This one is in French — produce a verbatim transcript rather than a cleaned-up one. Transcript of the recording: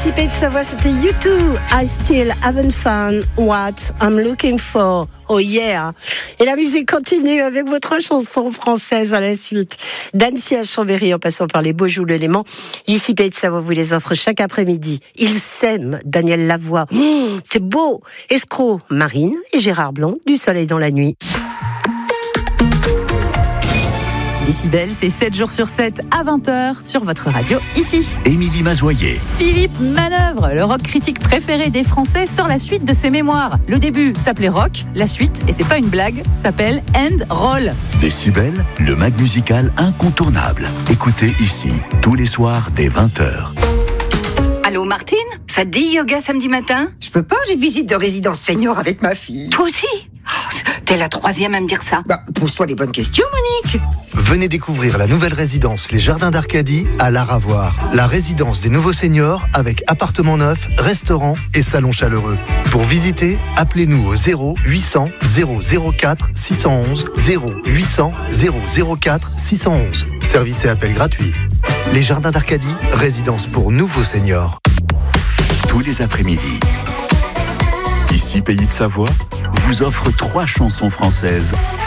Ici Pays de Savoie, c'était U deux. I still haven't found what I'm looking for. Oh yeah. Et la musique continue avec votre chanson française à la suite. d'Annecy à Chambéry en passant par les Beaujolais, le Léman. Ici Pays de Savoie vous les offre chaque après-midi. Ils s'aiment, Daniel Lavoie. Mmh, c'est beau. Escroc, Marine et Gérard Blond, du soleil dans la nuit. Décibel, c'est sept jours sur sept à vingt heures sur votre radio ici. Émilie Mazoyer. Philippe Manœuvre, le rock critique préféré des Français, sort la suite de ses mémoires. Le début s'appelait Rock, la suite, et c'est pas une blague, s'appelle End Roll. Décibel, le mag musical incontournable. Écoutez ici, tous les soirs dès vingt heures. Allô Martine, ça te dit yoga samedi matin? Je peux pas, j'ai visite de résidence senior avec ma fille. Toi aussi? Oh, t'es la troisième à me dire ça. Bah, pose-toi les bonnes questions, Monique. Venez découvrir la nouvelle résidence Les Jardins d'Arcadie à Laravoir. La résidence des nouveaux seniors avec appartement neuf, restaurant et salon chaleureux. Pour visiter, appelez-nous au zéro huit cents zéro zéro quatre six cent onze, zéro huit cents zéro zéro quatre six cent onze. Service et appel gratuit. Les Jardins d'Arcadie, résidence pour nouveaux seniors. Tous les après-midi. Ici Pays de Savoie vous offre trois chansons françaises